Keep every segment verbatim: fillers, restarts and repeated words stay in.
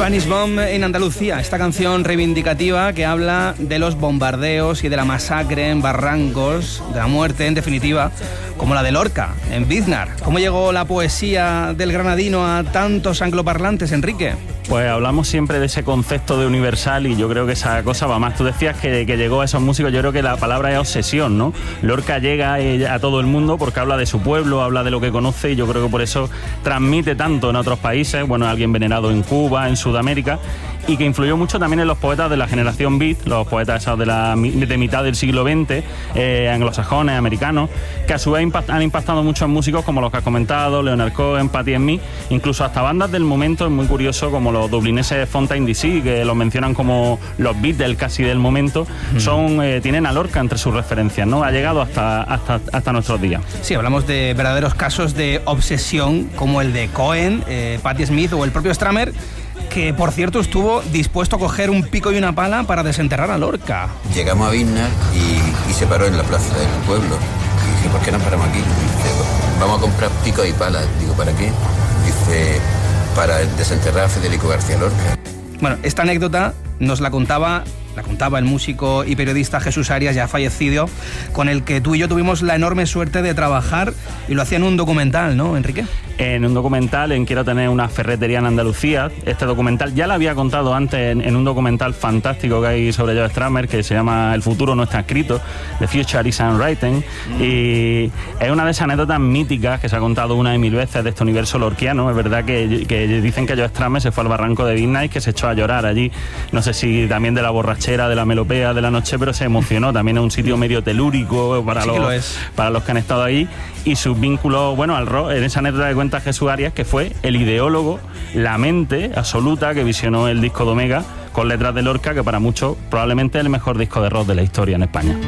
Spanish Bomb en Andalucía, esta canción reivindicativa que habla de los bombardeos y de la masacre en barrancos, de la muerte en definitiva, como la de Lorca, en Biznar. ¿Cómo llegó la poesía del granadino a tantos angloparlantes, Enrique? Pues hablamos siempre de ese concepto de universal y yo creo que esa cosa va más. Tú decías que, que llegó a esos músicos, yo creo que la palabra es obsesión, ¿no? Lorca llega a todo el mundo porque habla de su pueblo, habla de lo que conoce y yo creo que por eso transmite tanto en otros países, bueno, alguien venerado en Cuba, en Sudamérica, y que influyó mucho también en los poetas de la generación beat, los poetas esos de, la, de mitad del siglo veinte, eh, anglosajones, americanos, que a su vez impact, han impactado mucho en músicos como los que has comentado, Leonard Cohen, Patti Smith, incluso hasta bandas del momento, es muy curioso, como los dublineses Fontaine D C, que los mencionan como los Beatles casi del momento, mm. son eh, tienen a Lorca entre sus referencias, ¿no? Ha llegado hasta, hasta, hasta nuestros días. Sí, hablamos de verdaderos casos de obsesión, como el de Cohen, eh, Patti Smith o el propio Stramer, que por cierto estuvo dispuesto a coger un pico y una pala para desenterrar a Lorca. Llegamos a Biznar y, y se paró en la plaza del pueblo. Y dije, ¿por qué nos paramos aquí? Dice, vamos a comprar pico y pala. Digo, ¿para qué? Dice, para desenterrar a Federico García Lorca. Bueno, esta anécdota nos la contaba... La contaba el músico y periodista Jesús Arias, ya fallecido, con el que tú y yo tuvimos la enorme suerte de trabajar y lo hacía en un documental, ¿no, Enrique? En un documental en Quiero tener una ferretería en Andalucía. Este documental ya lo había contado antes en, en un documental fantástico que hay sobre Joe Stramer, que se llama El futuro no está escrito, The Future is Unwritten, mm. y es una de esas anécdotas míticas que se ha contado una y mil veces de este universo lorquiano. Es verdad que, que dicen que Joe Stramer se fue al barranco de Biznar y que se echó a llorar allí, no sé si también de la borrachera, de la melopea de la noche, pero se emocionó. También es un sitio medio telúrico para, sí, los, que lo es. para los que han estado ahí, y sus vínculos, bueno, al rock, en esa anécdota que cuenta Jesús Arias, que fue el ideólogo, la mente absoluta que visionó el disco de Omega con letras de Lorca, que para muchos probablemente es el mejor disco de rock de la historia en España.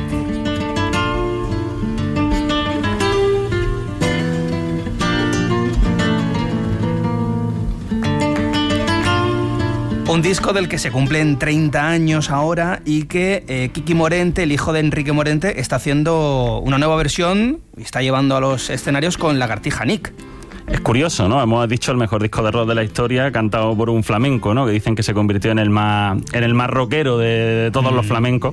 Un disco del que se cumplen treinta años ahora y que eh, Kiki Morente, el hijo de Enrique Morente, está haciendo una nueva versión y está llevando a los escenarios con Lagartija Nick. Es curioso, ¿no? Hemos dicho el mejor disco de rock de la historia, cantado por un flamenco, ¿no? Que dicen que se convirtió en el más, en el más rockero de, de todos mm. los flamencos.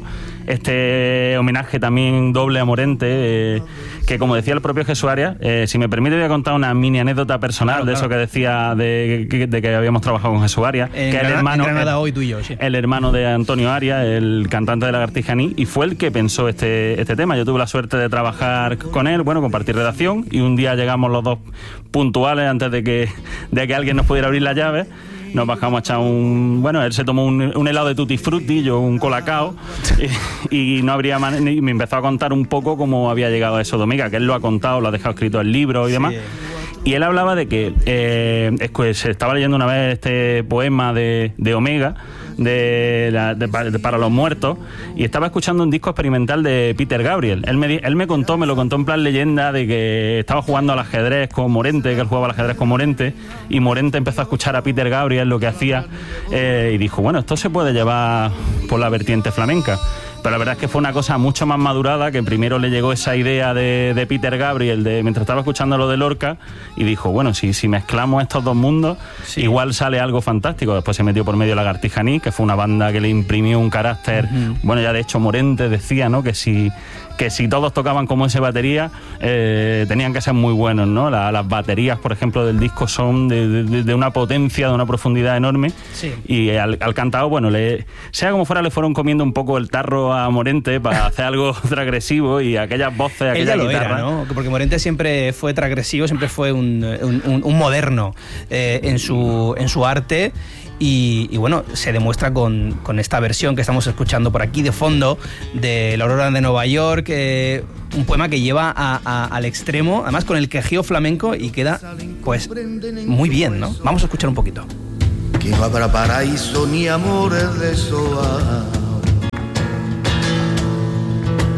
Este homenaje también doble a Morente, eh, que como decía el propio Jesús Arias, eh, si me permite voy a contar una mini anécdota personal, claro, de claro. eso que decía de, de que habíamos trabajado con Jesús Arias, en que Granada, el hermano, en Granada el, hoy tú y yo, sí. el hermano de Antonio Arias, el cantante de Lagartija Nick, y fue el que pensó este, este tema. Yo tuve la suerte de trabajar con él, bueno, compartir redacción, y un día llegamos los dos puntuales antes de que, de que alguien nos pudiera abrir la llave. Nos bajamos a echar un... Bueno, él se tomó un, un helado de tutti frutti, yo un colacao, y, y no habría manera... Y me empezó a contar un poco cómo había llegado a eso de Omega, que él lo ha contado, lo ha dejado escrito en libros y demás. Sí. Y él hablaba de que eh, es que se estaba leyendo una vez este poema de, de Omega, de, la, de, de para los muertos, y estaba escuchando un disco experimental de Peter Gabriel. Él me, él me contó, me lo contó en plan leyenda, de que estaba jugando al ajedrez con Morente, que él jugaba al ajedrez con Morente, y Morente empezó a escuchar a Peter Gabriel lo que hacía, eh, y dijo, bueno, esto se puede llevar por la vertiente flamenca. Pero la verdad es que fue una cosa mucho más madurada, que primero le llegó esa idea de, de Peter Gabriel de mientras estaba escuchando lo de Lorca, y dijo, bueno, si, si mezclamos estos dos mundos, sí, igual sale algo fantástico. Después se metió por medio Lagartija Nick, que fue una banda que le imprimió un carácter, uh-huh. bueno, ya de hecho Morente decía, ¿no?, que si que si todos tocaban como ese batería, eh, tenían que ser muy buenos, ¿no? La, las baterías, por ejemplo, del disco son de, de, de una potencia, de una profundidad enorme, sí. y al, al cantado, bueno, le, sea como fuera, le fueron comiendo un poco el tarro a Morente para hacer algo transgresivo, y aquellas voces, aquella Él ya guitarra. Lo era, ¿no? Porque Morente siempre fue transgresivo, siempre fue un, un, un, un moderno eh, en, su, en su arte. Y, y bueno, se demuestra con, con esta versión que estamos escuchando por aquí de fondo de La Aurora de Nueva York, eh, un poema que lleva a, a, al extremo, además con el quejío flamenco, y queda pues muy bien, ¿no? Vamos a escuchar un poquito. Que no habrá paraíso ni amores de soa,